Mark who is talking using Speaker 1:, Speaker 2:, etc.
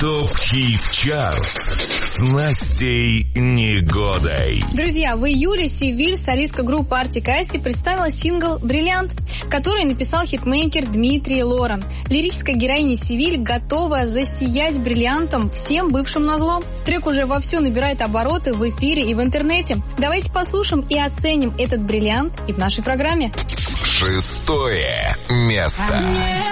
Speaker 1: ТОП-ХИТ-ЧАРТ с Настей Негодой.
Speaker 2: Друзья, в июле Севиль, солистка группы Артик и Асти, представила сингл «Бриллиант», который написал хитмейкер Дмитрий Лоран. Лирическая героиня Севиль готова засиять бриллиантом всем бывшим назло. Трек уже вовсю набирает обороты в эфире и в интернете. Давайте послушаем и оценим этот бриллиант и в нашей программе.
Speaker 1: 6 место.